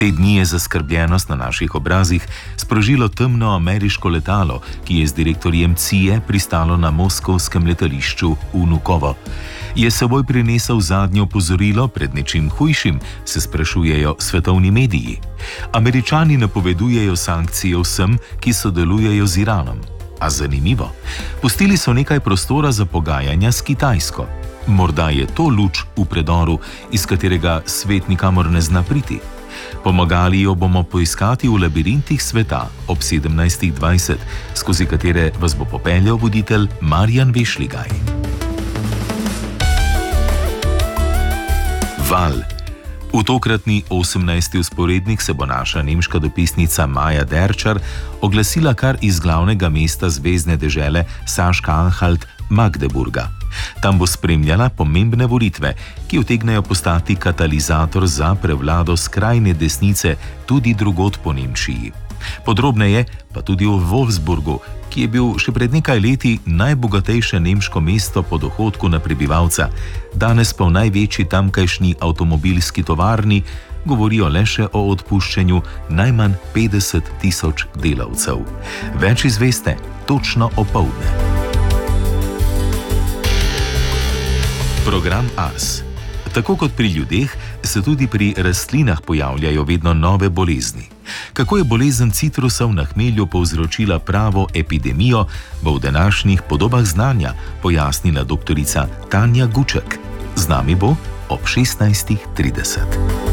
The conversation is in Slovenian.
Te dni je zaskrbljenost na naših obrazih sprožilo temno ameriško letalo, ki je z direktorjem CIA pristalo na moskovskem letališču Vnukovo. Je seboj prinesel zadnje opozorilo pred nečim hujšim, se sprašujejo svetovni mediji. Američani napovedujejo sankcije vsem, ki sodelujejo z Iranom. A zanimivo, pustili so nekaj prostora za pogajanja s Kitajsko. Morda je to luč v predoru, iz katerega svet nikamor ne zna priti. Pomagali jo bomo poiskati v labirintih sveta ob 17:20, skozi katere vas bo popeljal voditelj Marjan Vešligaj. Val. V tokratni 18. vzporednik se bo naša nemška dopisnica Maja Derčar oglasila kar iz glavnega mesta zvezne dežele Saška-Anhalt, Magdeburga. Tam bo spremljala pomembne volitve, ki utegnejo postati katalizator za prevlado skrajne desnice tudi drugod po Nemčiji. Podrobneje pa tudi o Wolfsburgu, ki je bil še pred nekaj leti najbogatejše nemško mesto po dohodku na prebivalca, danes pa v največji tamkajšnji avtomobilski tovarni govorijo le še o odpuščanju najmanj 50.000 delavcev. Več izveste točno opoldne. Program Ars. Tako kot pri ljudeh, se tudi pri rastlinah pojavljajo vedno nove bolezni. Kako je bolezen citrusov na hmelju povzročila pravo epidemijo, bo v današnjih podobah znanja pojasnila doktorica Tanja Guček. Z nami bo ob 16:30.